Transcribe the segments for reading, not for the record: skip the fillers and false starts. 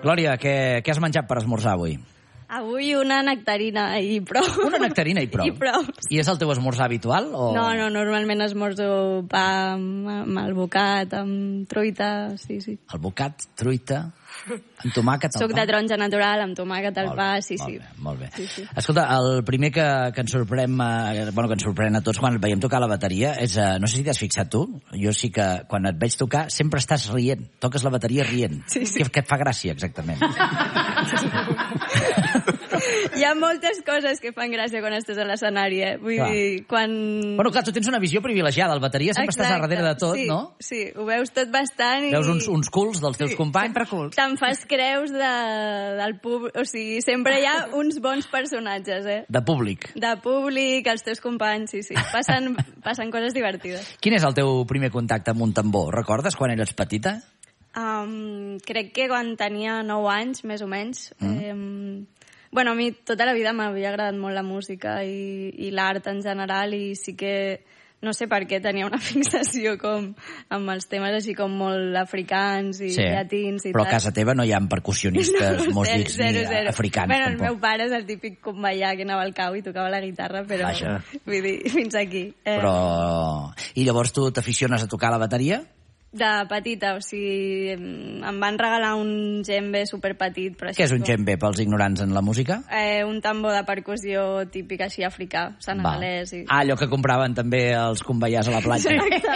Glòria, què has menjat per esmorzar avui? Avui una nectarina i prou. Una nectarina i prou? I prou. I és el teu esmorzar habitual? O... No, normalment esmorzo pa amb albocat, amb truita, sí. Albocat, truita, amb tomàquet al pa? Suc de taronja natural, amb tomàquet al pa, sí. Molt bé. Sí. Escolta, el primer que ens sorprèn, que ens sorprèn a tots quan et veiem tocar la bateria és, no sé si t'has fixat tu, jo sí que quan et veig tocar sempre estàs rient, toques la bateria rient. Sí. Què et fa gràcia, exactament? Hi ha moltes coses que fan gràcia quan estàs a l'escenari, Vull dir, quan... Bueno, clar, tu tens una visió privilegiada, el bateria sempre estàs a darrere de tot, sí, no? Sí, ho veus tot bastant i... Veus uns culs dels teus companys? Sempre culs. Te'n fas creus del públic, o sigui, sempre hi ha uns bons personatges, De públic. De públic, els teus companys, sí. Passen coses divertides. Quin és el teu primer contacte amb un tambor? Recordes quan eres petita? Crec que quan tenia 9 anys, més o menys. Bueno, a mi tota la vida m'havia agradat molt la música i l'art en general, i sí que, no sé per què, tenia una fixació com amb els temes així com molt africans i llatins i però tal. a casa teva no hi ha percussionistes músics ni africans, bueno, tampoc. El meu pare és el típic convallà que anava al cau i tocava la guitarra, però vull dir, fins aquí. Però... I llavors tu t'aficiones a tocar la bateria? De petita, o sigui, em van regalar un djembe superpetit. Què és un djembe pels ignorants en la música? Un tambor de percussió típic així africà, senegalès. Allò que compraven també els convallars a la platja.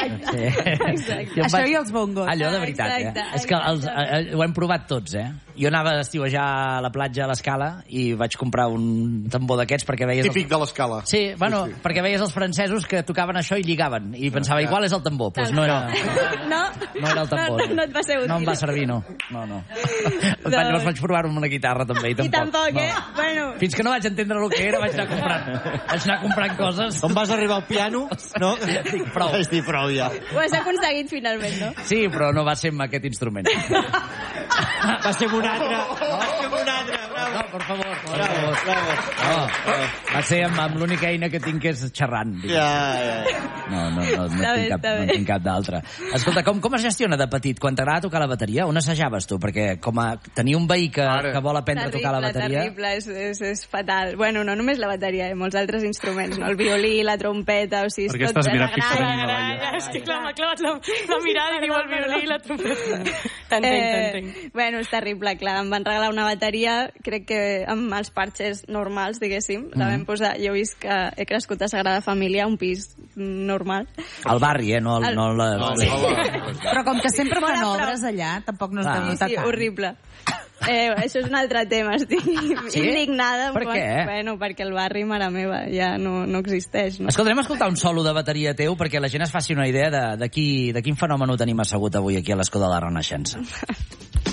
Exacte. Això i els bongos. Allò de veritat, És que ho hem provat tots, Jo anava a estiuejar a la platja a l'Escala i vaig comprar un tambor d'aquests perquè veies... Típic de l'Escala. Sí, bueno, perquè veies els francesos que tocaven això i lligaven. I pensava, igual és el tambor. Doncs no era... No era el tambor. No et va ser útil. No em va servir, no. Llavors vaig provar-ho amb una guitarra també i tampoc. Bueno... Fins que no vaig entendre el que era vaig anar comprant coses. Com vas arribar al piano? No? Dic, prou. Vaig dir prou, ja. Ho has aconseguit finalment, no? Sí, però no va ser amb aquest instrument. Va ser amb un altre. No, per favor. No, va ser amb l'única eina que tinc, que és xerrant. Ja. No tinc cap d'altra. Escolta, com es gestiona de petit? Quan t'agrada tocar la bateria, on assajaves tu? Perquè com a tenir un veí que vol aprendre a tocar la bateria... Terrible, és fatal. Bueno, no només la bateria, molts altres instruments, no? El violí, la trompeta, o sigui... Per què estàs mirant fixament a la Laia? És que clar, m'ha clavat la mirada i diu el violí i la trompeta. T'entenc. Bueno, és terrible, clar. Em van regalar una bateria, crec que amb els parxes normals, diguéssim. La vam posar... Jo he vist que he crescut a Sagrada Família, un pis normal. Al barri, no Però com que sempre fan obres allà, tampoc no es deu notar tant. Sí, horrible. Això és un altre tema, estic indignada. Per què? Bueno, perquè el barri, mare meva, ja no existeix. No? Escolta, anem a escoltar un solo de bateria teu perquè la gent es faci una idea de quin fenomen ho tenim assegut avui aquí a l'Escó de la Renaixença.